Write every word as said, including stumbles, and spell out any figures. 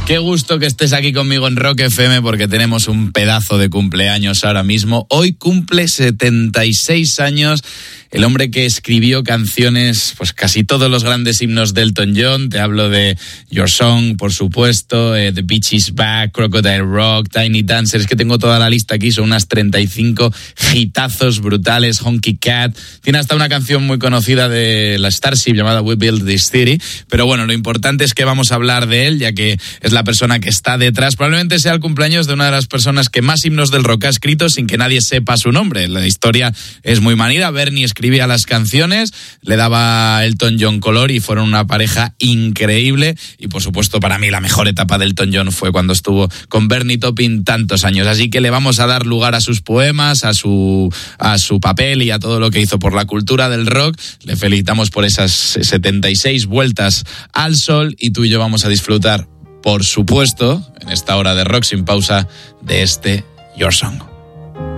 Qué gusto que estés aquí conmigo en Rock F M porque tenemos un pedazo de cumpleaños ahora mismo. Hoy cumple setenta y seis años el hombre que escribió canciones, pues casi todos los grandes himnos de Elton John. Te hablo de Your Song, por supuesto, eh, The Beach is Back, Crocodile Rock, Tiny Dancer. Es que tengo toda la lista aquí, son unas treinta y cinco hitazos brutales. Honky Cat. Tiene hasta una canción muy conocida de la Starship llamada We Build This City. Pero bueno, lo importante es que vamos a hablar de él, ya que es la persona que está detrás. Probablemente sea el cumpleaños de una de las personas que más himnos del rock ha escrito sin que nadie sepa su nombre. La historia es muy manida. Bernie escribía las canciones, le daba a Elton John color y fueron una pareja increíble. Y por supuesto, para mí la mejor etapa de Elton John fue cuando estuvo con Bernie Taupin tantos años. Así que le vamos a dar lugar a sus poemas, a su, a su papel y a todo lo que hizo por la cultura del rock. Le felicitamos por esas setenta y seis vueltas al sol y tú y yo vamos a disfrutar, por supuesto, en esta hora de Rock sin pausa, de este Your Song.